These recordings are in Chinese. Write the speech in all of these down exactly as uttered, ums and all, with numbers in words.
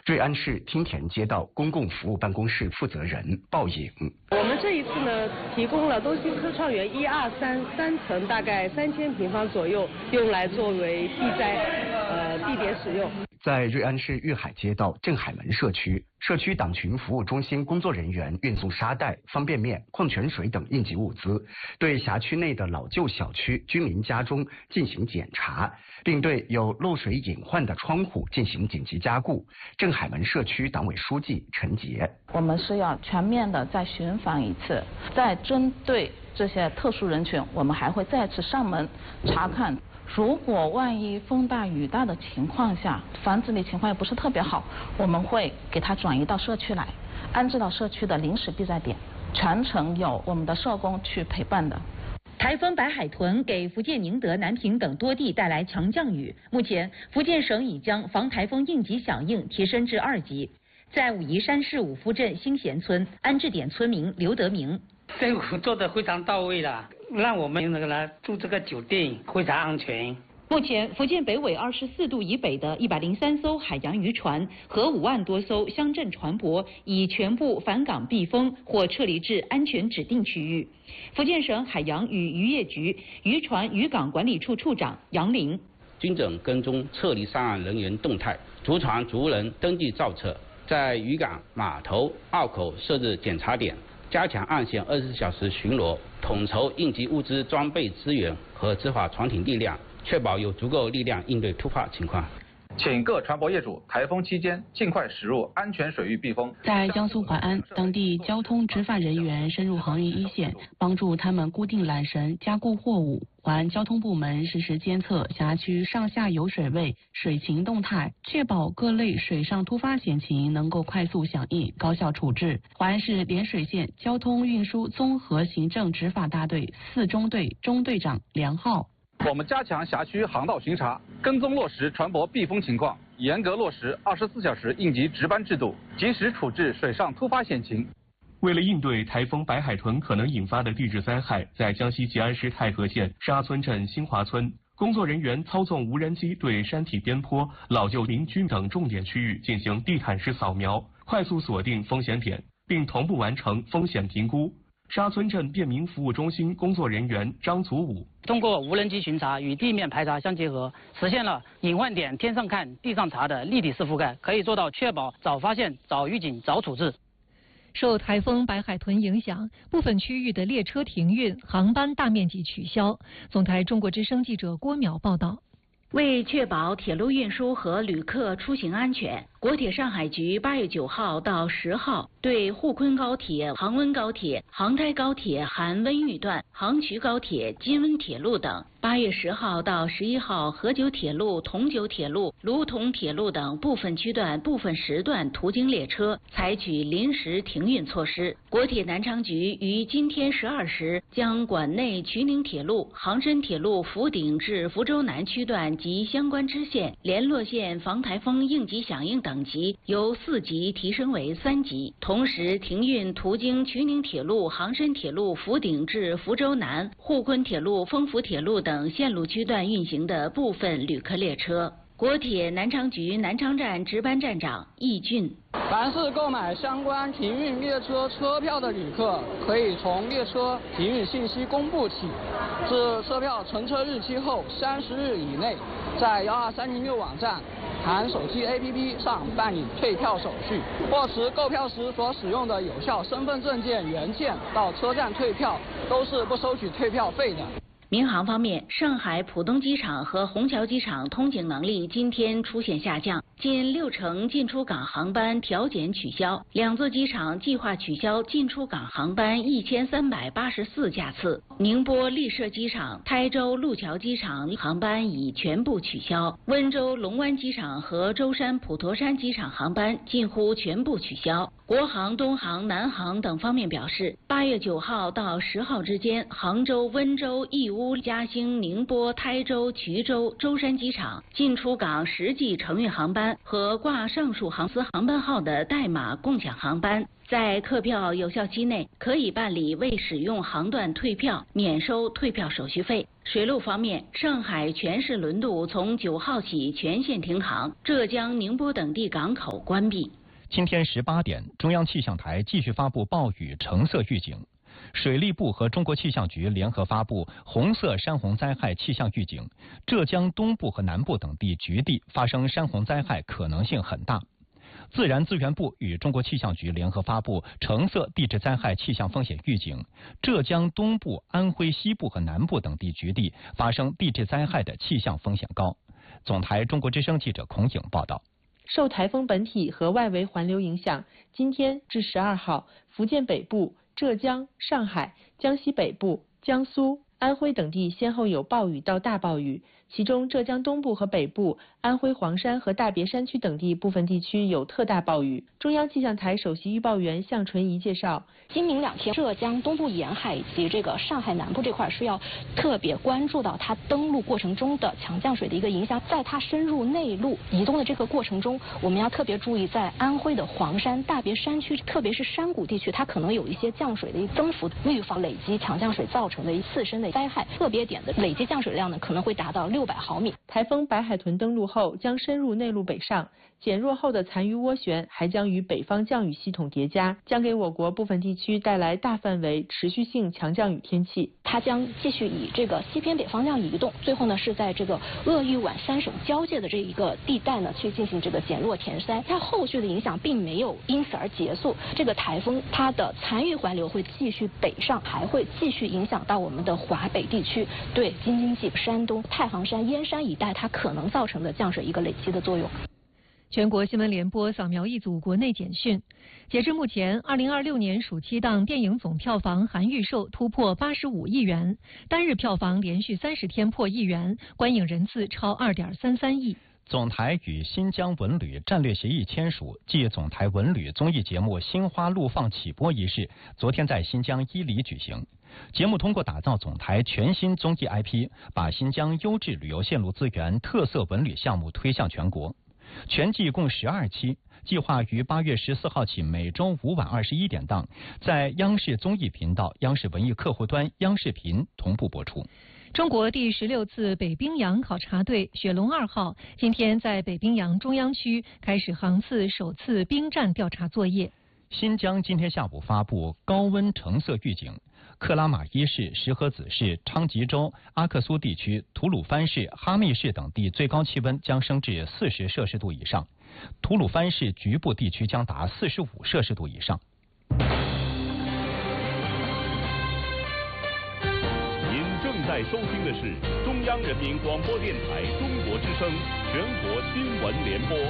瑞安市汀田街道公共服务办公室负责人鲍颖： 我们这一次呢，提供了东兴科创园一二三三层，大概三千平方左右，用来作为地灾呃地点使用。 在瑞安市玉海街道镇海门社区，社区党群服务中心工作人员运送沙袋、方便面、矿泉水等应急物资，对辖区内的老旧小区居民家中进行检查，并对有漏水隐患的窗户进行紧急加固。镇海门社区党委书记陈杰： 我们是要全面的再巡访一次，再针对这些特殊人群，我们还会再次上门查看。如果万一风大雨大的情况下，房子里情况也不是特别好，我们会给他转移到社区来，安置到社区的临时避灾点，全程有我们的社工去陪伴的。 台风白海豚给福建宁德、南平等多地带来强降雨，目前福建省已将防台风应急响应提升至二级。在武夷山市五福镇新贤村安置点村民刘德明： 政府做得非常到位了，让我们那个来住这个酒店非常安全。 目前，福建北纬二十四度以北的一百零三艘海洋渔船和五万多艘乡镇船舶已全部返港避风或撤离至安全指定区域。福建省海洋与渔业局渔船渔港管理处处长杨林： 均整跟踪撤离上岸人员动态，逐船逐人登记造册，在渔港、码头、澳口设置检查点，加强岸线二十四小时巡逻，统筹应急物资装备资源和执法船艇力量，确保有足够力量应对突发情况。 请各船舶业主台风期间尽快驶入安全水域避风。 在江苏淮安，当地交通执法人员深入航运一线，帮助他们固定缆绳、加固货物。淮安交通部门实时监测辖区上下游水位、水情动态，确保各类水上突发险情能够快速响应、高效处置。淮安市涟水县交通运输综合行政执法大队四中队中队长梁浩： 我们加强辖区航道巡查，跟踪落实船舶避风情况，严格落实二十四小时应急值班制度，及时处置水上突发险情。 为了应对台风白海豚可能引发的地质灾害，在江西吉安市太和县沙村镇新华村，工作人员操纵无人机对山体边坡、老旧民居等重点区域进行地毯式扫描，快速锁定风险点，并同步完成风险评估。沙村镇便民服务中心工作人员张祖武： 通过无人机巡查与地面排查相结合，实现了隐患点天上看、地上查的立体式覆盖，可以做到确保早发现、早预警、早处置。 受台风白海豚影响，部分区域的列车停运，航班大面积取消。总台中国之声记者郭淼报道。 为确保铁路运输和旅客出行安全，国铁上海局八月九号到十号对沪昆高铁、杭温高铁、杭台高铁含温榆段、杭衢高铁、金温铁路等，八月十号到十一号河九铁路、同九铁路、卢同铁路等部分区段、部分时段途经列车采取临时停运措施。国铁南昌局于今天十二时将管内衢宁铁路、杭深铁路福鼎至福州南区段及相关支线、联络线防台风应急响应等级由四级提升为三级，同时停运途经衢宁铁路、杭深铁路福鼎至福州南、沪昆铁路、丰福铁路等线路区段运行的部分旅客列车。国铁南昌局南昌站值班站长易俊： 凡是购买相关停运列车车票的旅客，可以从列车停运信息公布起，至车票乘车日期后三十日以内，在幺二三零六网站含手机 A P P 上办理退票手续，或持购票时所使用的有效身份证件原件到车站退票，都是不收取退票费的。 民航方面，上海浦东机场和虹桥机场通景能力今天出现下降，近六成进出港航班调减取消，两座机场计划取消进出港航班一千三百八十四架次。宁波丽舍机场、台州路桥机场航班已全部取消，温州龙湾机场和舟山普陀山机场航班近乎全部取消。国航、东航、南航等方面表示，八月九号到十号之间，杭州、温州、义乌乌、嘉兴、宁波、台州、衢州、舟山机场进出港实际承运航班和挂上述航司航班号的代码共享航班，在客票有效期内可以办理未使用航段退票，免收退票手续费。水路方面，上海全市轮渡从九号起全线停航，浙江、宁波等地港口关闭。 今天十八点，中央气象台继续发布暴雨橙色预警，水利部和中国气象局联合发布红色山洪灾害气象预警，浙江东部和南部等地局地发生山洪灾害可能性很大。自然资源部与中国气象局联合发布橙色地质灾害气象风险预警，浙江东部、安徽西部和南部等地局地发生地质灾害的气象风险高。总台中国之声记者孔颖报道。 受台风本体和外围环流影响，今天至十二号，福建北部、浙江、上海、江西北部、江苏、安徽等地先后有暴雨到大暴雨，其中浙江东部和北部、安徽黄山和大别山区等地部分地区有特大暴雨。中央气象台首席预报员向纯怡介绍， 今明两天，浙江东部沿海以及这个上海南部这块是要特别关注到它登陆过程中的强降水的一个影响。在它深入内陆移动的这个过程中，我们要特别注意，在安徽的黄山、大别山区，特别是山谷地区，它可能有一些降水的一增幅，预防累积强降水造成的一次生的灾害。特别点的累积降水量呢，可能会达到六百毫米。 台风白海豚登陆后将深入内陆北上，减弱后的残余涡旋还将与北方降雨系统叠加，将给我国部分地区带来大范围持续性强降雨天气。 它将继续以这个西偏北方向移动，最后呢是在这个鄂豫皖三省交界的这一个地带呢去进行这个减弱填塞。它后续的影响并没有因此而结束，这个台风它的残余环流会继续北上，还会继续影响到我们的华北地区，对京津冀、山东、太行山、燕山一带它可能造成的降水一个累积的作用。 全国新闻联播扫描一组国内简讯。截至目前，二零二六年暑期档电影总票房含预售突破八十五亿元，单日票房连续三十天破亿元，观影人次超二点三三亿。 总台与新疆文旅战略协议签署，继总台文旅综艺节目《心花怒放》起播仪式昨天在新疆伊犁举行。节目通过打造总台全新综艺 I P， 把新疆优质旅游线路资源、特色文旅项目推向全国。全季共十二期，计划于八月十四号起每周五晚二十一点档，在央视综艺频道、央视文艺客户端、央视频同步播出。 中国第十六次北冰洋考察队雪龙二号今天在北冰洋中央区开始航次首次冰站调查作业。 新疆今天下午发布高温橙色预警，克拉玛依市、石河子市、昌吉州、阿克苏地区、吐鲁番市、哈密市等地最高气温将升至四十摄氏度以上，吐鲁番市局部地区将达四十五摄氏度以上。 您正在收听的是中央人民广播电台中国之声全国新闻联播。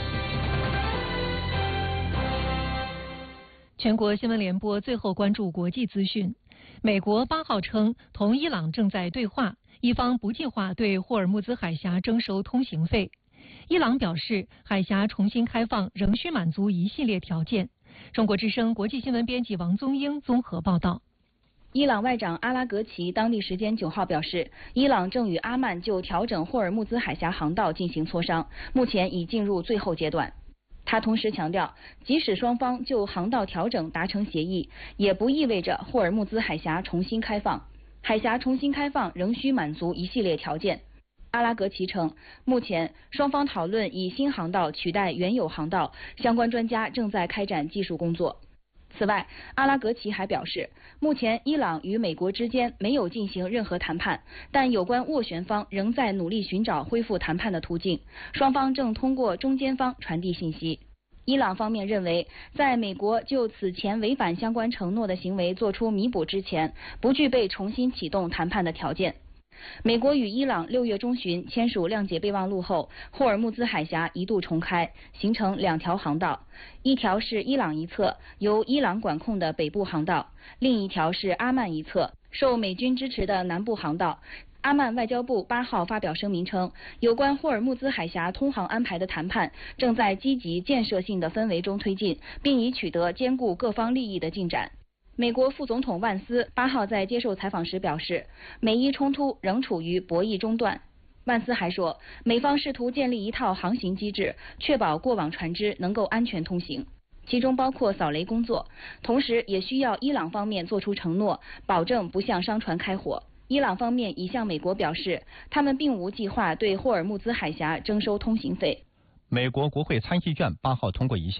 全国新闻联播最后关注国际资讯。美国八号称，同伊朗正在对话，伊方不计划对霍尔木兹海峡征收通行费。伊朗表示，海峡重新开放仍需满足一系列条件。中国之声国际新闻编辑王宗英综合报道。 伊朗外长阿拉格齐当地时间九号表示，伊朗正与阿曼就调整霍尔木兹海峡航道进行磋商，目前已进入最后阶段。他同时强调，即使双方就航道调整达成协议，也不意味着霍尔木兹海峡重新开放。海峡重新开放仍需满足一系列条件。阿拉格齐称，目前双方讨论以新航道取代原有航道，相关专家正在开展技术工作。此外，阿拉格齐还表示，目前伊朗与美国之间没有进行任何谈判，但有关斡旋方仍在努力寻找恢复谈判的途径，双方正通过中间方传递信息。伊朗方面认为，在美国就此前违反相关承诺的行为作出弥补之前，不具备重新启动谈判的条件。美国与伊朗六月中旬签署谅解备忘录后，霍尔木兹海峡一度重开，形成两条航道，一条是伊朗一侧由伊朗管控的北部航道，另一条是阿曼一侧受美军支持的南部航道。阿曼外交部八号发表声明称，有关霍尔木兹海峡通航安排的谈判正在积极建设性的氛围中推进，并已取得兼顾各方利益的进展。 美国副总统万斯八号在接受采访时表示，美伊冲突仍处于博弈中段。万斯还说，美方试图建立一套航行机制，确保过往船只能够安全通行，其中包括扫雷工作，同时也需要伊朗方面做出承诺，保证不向商船开火。伊朗方面已向美国表示，他们并无计划对霍尔木兹海峡征收通行费。 美国国会参议院八号通过一项